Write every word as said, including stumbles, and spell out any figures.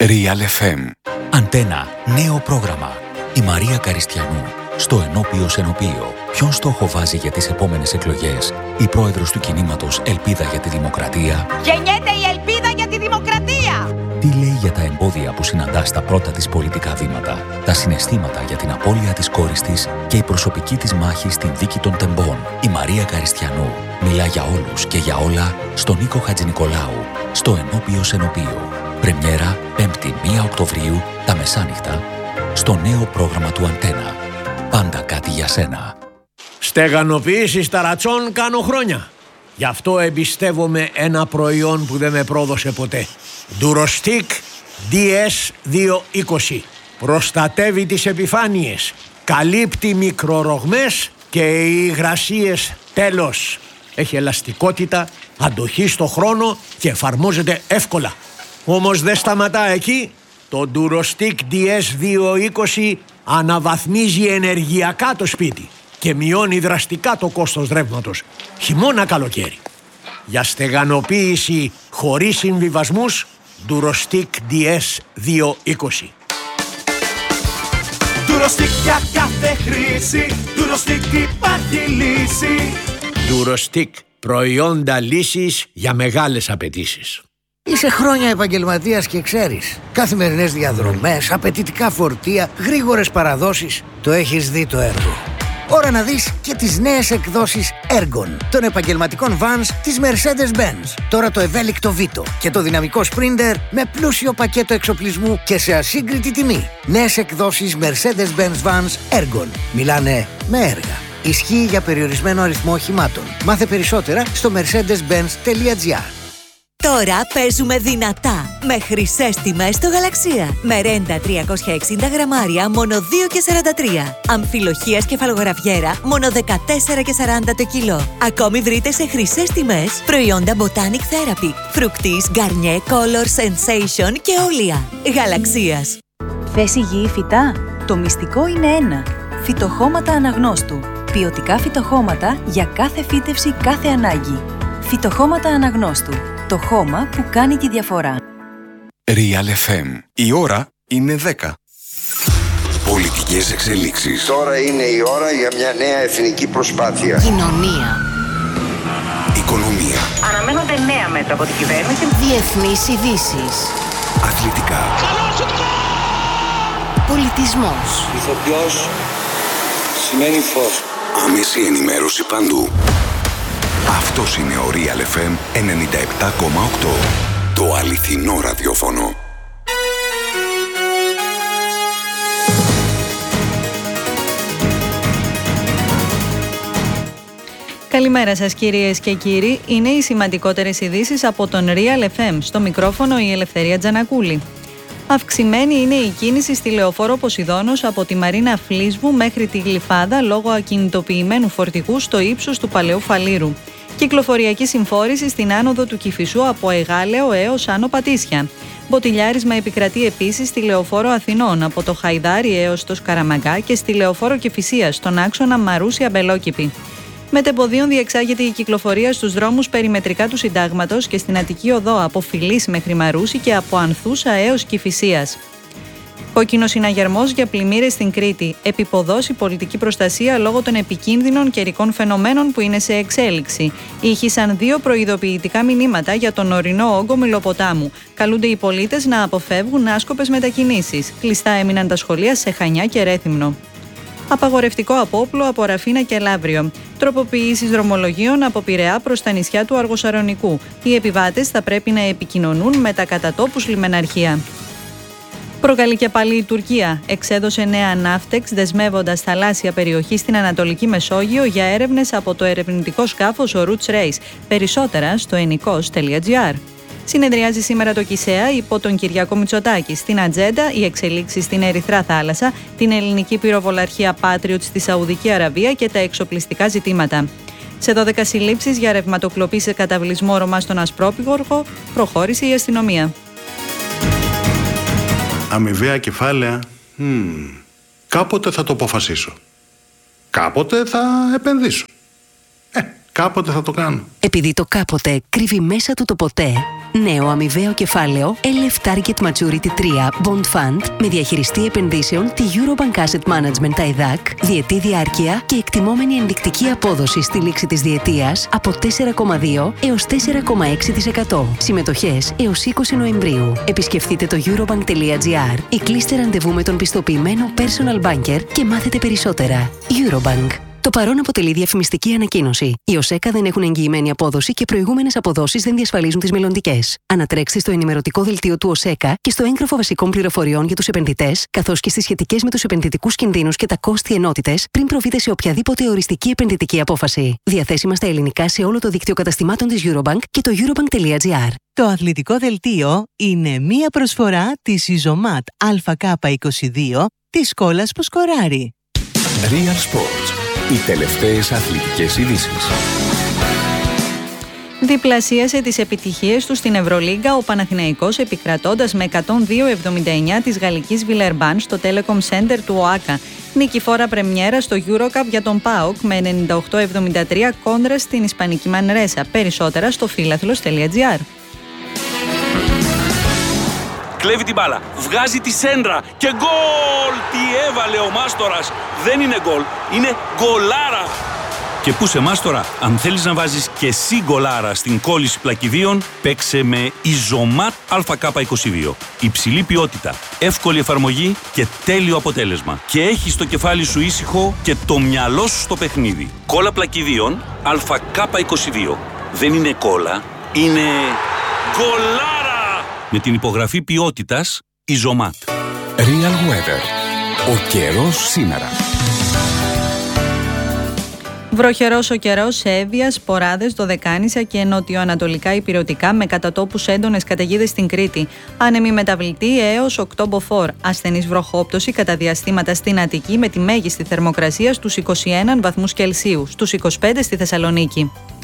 Real εφ εμ. Αντένα. Νέο πρόγραμμα. Η Μαρία Καριστιανού. Στο ενώπιο σενοπείο. Ποιον στόχο βάζει για τις επόμενες εκλογές η πρόεδρος του κινήματος Ελπίδα για τη Δημοκρατία? Γεννιέται η ελπίδα για τη δημοκρατία! Τι λέει για τα εμπόδια που συναντά στα πρώτα της πολιτικά βήματα, τα συναισθήματα για την απώλεια της κόρης της και η προσωπική της μάχη στην δίκη των τεμπών? Η Μαρία Καριστιανού μιλά για όλους και για όλα στον Νίκο Χατζηνικολάου, στο ενώπιο σενοπείο. Πρεμιέρα πέμπτη πρώτη Οκτωβρίου τα μεσάνυχτα στο νέο πρόγραμμα του Αντένα. Πάντα κάτι για σένα. Στεγανοποίηση ταρατσών κάνω χρόνια. Γι' αυτό εμπιστεύομαι ένα προϊόν που δεν με πρόδωσε ποτέ. Durostic ντι ες διακόσια είκοσι. Προστατεύει τις επιφάνειες, καλύπτει μικρορογμές και οι υγρασίες τέλος. Έχει ελαστικότητα, αντοχή στο χρόνο και εφαρμόζεται εύκολα. Όμως δεν σταματά εκεί. Το Durostic ντι ες διακόσια είκοσι αναβαθμίζει ενεργειακά το σπίτι και μειώνει δραστικά το κόστος ρεύματος, χειμώνα καλοκαίρι. Για στεγανοποίηση χωρίς συμβιβασμούς, Durostic ντι ες διακόσια είκοσι. Durostic για κάθε χρήση, Durostic υπάρχει λύση. Durostic, προϊόντα λύσης για μεγάλες απαιτήσεις. Είσαι χρόνια επαγγελματίας και ξέρεις. Καθημερινές διαδρομές, απαιτητικά φορτία, γρήγορες παραδόσεις. Το έχεις δει το έργο. Ώρα να δεις και τις νέες εκδόσεις Ergon των επαγγελματικών vans της Mercedes-Benz. Τώρα το ευέλικτο Vito και το δυναμικό Sprinter με πλούσιο πακέτο εξοπλισμού και σε ασύγκριτη τιμή. Νέες εκδόσεις Mercedes-Benz Vans Ergon. Μιλάνε με έργα. Ισχύει για περιορισμένο αριθμό οχημάτων. Μάθε περισσότερα στο mercedes benz τελεία gr. Τώρα παίζουμε δυνατά με χρυσές τιμές στο Γαλαξία. Μερέντα τριακόσια εξήντα γραμμάρια μόνο δύο και σαράντα τρία. Αμφιλοχίας κεφαλογραφιέρα μόνο δεκατέσσερα και σαράντα το κιλό. Ακόμη βρείτε σε χρυσές τιμές προϊόντα Botanic Therapy, Fructis, Garnier, Color, Sensation και Όλια. Γαλαξίας. Θες υγιή φυτά? Το μυστικό είναι ένα. Φυτοχώματα αναγνώστου. Ποιοτικά φυτοχώματα για κάθε φύτευση, κάθε ανάγκη. Φυτοχώματα αναγνώστου. Το χώμα που κάνει τη διαφορά. Real εφ εμ. Η ώρα είναι δέκα. Πολιτικές εξελίξεις. Τώρα είναι η ώρα για μια νέα εθνική προσπάθεια. Κοινωνία. Οικονομία. Αναμένονται νέα μέτρα από την κυβέρνηση. Διεθνείς ειδήσεις. Αθλητικά. Πολιτισμός. Ηθοποιός σημαίνει φως. Άμεση ενημέρωση παντού. Αυτός είναι ο Real εφ εμ ενενήντα επτά κόμμα οκτώ. Το αληθινό ραδιόφωνο. Καλημέρα σας κυρίες και κύριοι. Είναι οι σημαντικότερες ειδήσεις από τον Real εφ εμ. Στο μικρόφωνο η Ελευθερία Τζανακούλη. Αυξημένη είναι η κίνηση στη λεωφόρο Ποσειδώνος από τη Μαρίνα Φλίσβου μέχρι τη Γλυφάδα λόγω ακινητοποιημένου φορτηγού στο ύψος του Παλαιού Φαλήρου. Κυκλοφοριακή συμφόρηση στην άνοδο του Κηφισού από Εγάλεο έως Άνω Πατήσια. Μποτιλιάρισμα επικρατεί επίσης στη λεωφόρο Αθηνών από το Χαϊδάρι έως το Σκαραμαγκά και στη λεωφόρο Κηφισίας στον άξονα Μαρούσια Μπελόκηπη. Μετεμποδίων διεξάγεται η κυκλοφορία στους δρόμους περιμετρικά του Συντάγματος και στην Αττική Οδό από Φιλής μέχρι Μαρούση και από Ανθούσα έως Κηφισίας. Κόκκινο συναγερμός για πλημμύρες στην Κρήτη. Επιποδώσει πολιτική προστασία λόγω των επικίνδυνων καιρικών φαινομένων που είναι σε εξέλιξη. Ήχησαν δύο προειδοποιητικά μηνύματα για τον ορεινό όγκο Μυλοποτάμου. Καλούνται οι πολίτες να αποφεύγουν άσκοπες μετακινήσεις. Κλειστά έμειναν τα σχολεία σε Χανιά και Ρέθυμνο. Απαγορευτικό απόπλο από Ραφίνα και Λαύριο. Τροποποιήσεις δρομολογίων από Πειραιά προς τα νησιά του Αργοσαρονικού. Οι επιβάτες θα πρέπει να επικοινωνούν με τα κατατόπους λιμεναρχεία. Προκαλεί και πάλι η Τουρκία. Εξέδωσε νέα ναύτεξ δεσμεύοντας θαλάσσια περιοχή στην Ανατολική Μεσόγειο για έρευνες από το ερευνητικό σκάφος ο Roots Race. Περισσότερα στο ενικός τελεία gr. Συνεδριάζει σήμερα το ΚΙΣΕΑ υπό τον Κυριάκο Μητσοτάκη. Στην ατζέντα οι εξελίξεις στην Ερυθρά Θάλασσα, την ελληνική πυροβολαρχία Patriot στη Σαουδική Αραβία και τα εξοπλιστικά ζητήματα. Σε δώδεκα συλλήψεις για ρευματοκλοπή σε καταβλισμό Ρωμά στον Ασπρόπυργο προχώρησε η αστυνομία. Αμοιβαία κεφάλαια. Mm. Κάποτε θα το αποφασίσω. Κάποτε θα επενδύσω. Ε, Κάποτε θα το κάνω. Επειδή το κάποτε κρύβει μέσα του το ποτέ, νέο αμοιβαίο κεφάλαιο ελ εφ Target Maturity τρία Bond Fund με διαχειριστή επενδύσεων τη Eurobank Asset Management τα ΕΔΑΚ, διετή διάρκεια και εκτιμόμενη ενδεικτική απόδοση στη λήξη της διετίας από τέσσερα κόμμα δύο έως τέσσερα κόμμα έξι τοις εκατό. Συμμετοχές έως είκοσι Νοεμβρίου. Επισκεφτείτε το eurobank τελεία gr ή κλείστε ραντεβού με τον πιστοποιημένο personal banker και μάθετε περισσότερα. Eurobank. Το παρόν αποτελεί διαφημιστική ανακοίνωση. Οι ΟΣΕΚΑ δεν έχουν εγγυημένη απόδοση και προηγούμενες αποδόσεις δεν διασφαλίζουν τις μελλοντικές. Ανατρέξτε στο ενημερωτικό δελτίο του ΟΣΕΚΑ και στο έγγραφο βασικών πληροφοριών για τους επενδυτές, καθώς και στις σχετικές με τους επενδυτικούς κινδύνους και τα κόστη ενότητες, πριν προβείτε σε οποιαδήποτε οριστική επενδυτική απόφαση. Διαθέσιμα στα ελληνικά σε όλο το δίκτυο καταστημάτων της Eurobank και το eurobank τελεία gr. Το αθλητικό δελτίο είναι μία προσφορά της Ιζωμάτ Α Κ είκοσι δύο της Σκόλας που σκοράρει. Real Sports. Οι τελευταίες αθλητικές ειδήσεις. Διπλασίασε τις επιτυχίες του στην Ευρωλίγκα ο Παναθηναϊκός, επικρατώντας με εκατόν δύο εβδομήντα εννιά της γαλλικής Βιλερμπάν στο Telecom Center του ΟΑΚΑ. Νικηφόρα πρεμιέρα στο EuroCup για τον ΠΑΟΚ με ενενήντα οκτώ εβδομήντα τρία κόντρα στην Ισπανική Μανρέσα. Περισσότερα στο φίλαθλος τελεία gr. Κλέβει την μπάλα, βγάζει τη σέντρα και γκολ! Τι έβαλε ο Μάστορας! Δεν είναι γκολ, είναι γκολάρα! Και πού σε Μάστορα, αν θέλεις να βάζεις και εσύ γκολάρα στην κόλληση πλακιδίων, παίξε με Ιζωμάτ Α Κ είκοσι δύο. Υψηλή ποιότητα, εύκολη εφαρμογή και τέλειο αποτέλεσμα. Και έχεις το κεφάλι σου ήσυχο και το μυαλό σου στο παιχνίδι. Κόλλα πλακιδίων Α Κ είκοσι δύο. Δεν είναι κόλλα, είναι γκολάρα! Με την υπογραφή ποιότητας Ιζωμάτ. Real Weather. Ο καιρός σήμερα. Βροχερός ο καιρός σε Εύβοια, Σποράδες, Δωδεκάνησα και νοτιοανατολικά υπηρετικά με κατά τόπους έντονες καταιγίδες στην Κρήτη. Άνεμη μεταβλητή έως οκτώ μποφόρ. Ασθενής βροχόπτωση κατά διαστήματα στην Αττική με τη μέγιστη θερμοκρασία στους είκοσι ένα βαθμούς Κελσίου, στους είκοσι πέντε στη Θεσσαλονίκη.